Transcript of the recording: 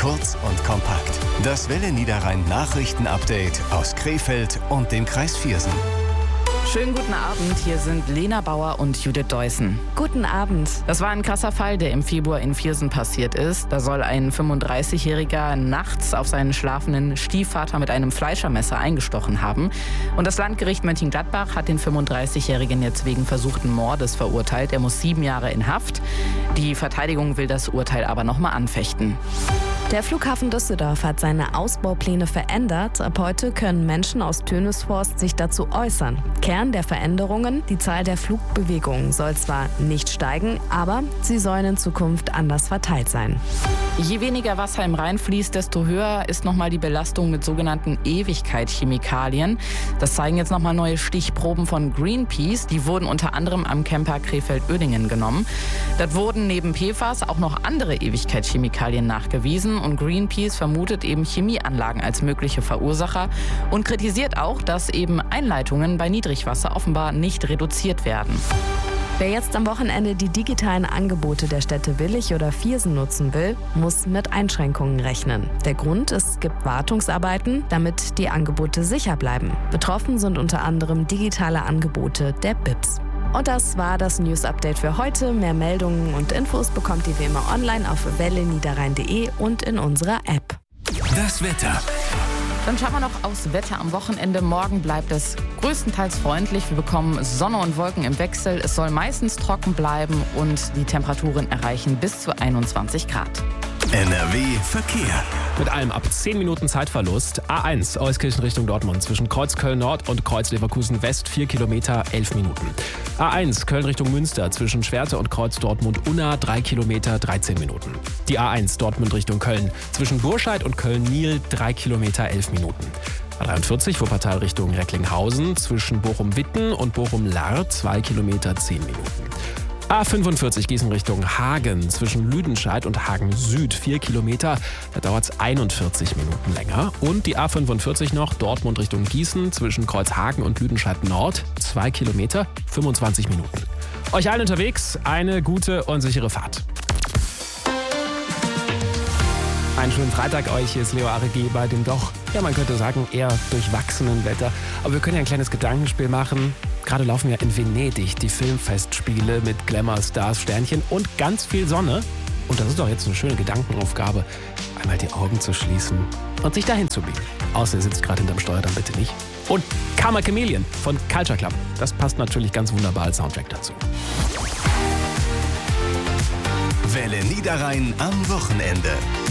Kurz und kompakt. Das Welle Niederrhein Nachrichten-Update aus Krefeld und dem Kreis Viersen. Schönen guten Abend, hier sind Lena Bauer und Judith Deussen. Guten Abend. Das war ein krasser Fall, der im Februar in Viersen passiert ist. Da soll ein 35-Jähriger nachts auf seinen schlafenden Stiefvater mit einem Fleischermesser eingestochen haben. Und das Landgericht Mönchengladbach hat den 35-Jährigen jetzt wegen versuchten Mordes verurteilt. Er muss 7 Jahre in Haft. Die Verteidigung will das Urteil aber nochmal anfechten. Der Flughafen Düsseldorf hat seine Ausbaupläne verändert. Ab heute können Menschen aus Tönisvorst sich dazu äußern. Kern der Veränderungen: die Zahl der Flugbewegungen soll zwar nicht steigen, aber sie sollen in Zukunft anders verteilt sein. Je weniger Wasser im Rhein fließt, desto höher ist nochmal die Belastung mit sogenannten Ewigkeitschemikalien. Das zeigen jetzt nochmal neue Stichproben von Greenpeace. Die wurden unter anderem am Camper Krefeld-Oerdingen genommen. Dort wurden neben PFAS auch noch andere Ewigkeitschemikalien nachgewiesen. Und Greenpeace vermutet eben Chemieanlagen als mögliche Verursacher und kritisiert auch, dass eben Einleitungen bei Niedrigwasser offenbar nicht reduziert werden. Wer jetzt am Wochenende die digitalen Angebote der Städte Willich oder Viersen nutzen will, muss mit Einschränkungen rechnen. Der Grund: es gibt Wartungsarbeiten, damit die Angebote sicher bleiben. Betroffen sind unter anderem digitale Angebote der BIPs. Und das war das News-Update für heute. Mehr Meldungen und Infos bekommt ihr wie immer online auf welleniederrhein.de und in unserer App. Das Wetter. Dann schauen wir noch aufs Wetter am Wochenende. Morgen bleibt es größtenteils freundlich. Wir bekommen Sonne und Wolken im Wechsel. Es soll meistens trocken bleiben und die Temperaturen erreichen bis zu 21 Grad. NRW Verkehr. Mit allem ab 10 Minuten Zeitverlust. A1 Euskirchen Richtung Dortmund zwischen Kreuz Köln Nord und Kreuz Leverkusen West 4 Kilometer 11 Minuten. A1 Köln Richtung Münster zwischen Schwerte und Kreuz Dortmund Unna 3 Kilometer 13 Minuten. Die A1 Dortmund Richtung Köln zwischen Burscheid und Köln-Niel 3 Kilometer 11 Minuten. A43 Wuppertal Richtung Recklinghausen zwischen Bochum-Witten und Bochum-Lahr 2 Kilometer 10 Minuten. A45 Gießen Richtung Hagen zwischen Lüdenscheid und Hagen Süd 4 Kilometer, da dauert es 41 Minuten länger. Und die A45 noch Dortmund Richtung Gießen zwischen Kreuzhagen und Lüdenscheid Nord 2 Kilometer, 25 Minuten. Euch allen unterwegs eine gute und sichere Fahrt. Einen schönen Freitag euch, hier ist Leo Aregi bei dem doch, ja man könnte sagen, eher durchwachsenen Wetter. Aber wir können ja ein kleines Gedankenspiel machen. Gerade laufen ja in Venedig die Filmfestspiele mit Glamour, Stars, Sternchen und ganz viel Sonne. Und das ist doch jetzt eine schöne Gedankenaufgabe, einmal die Augen zu schließen und sich dahin zu biegen. Außer ihr sitzt gerade hinterm Steuer, dann bitte nicht. Und Karma Chameleon von Culture Club, das passt natürlich ganz wunderbar als Soundtrack dazu. Welle Niederrhein am Wochenende.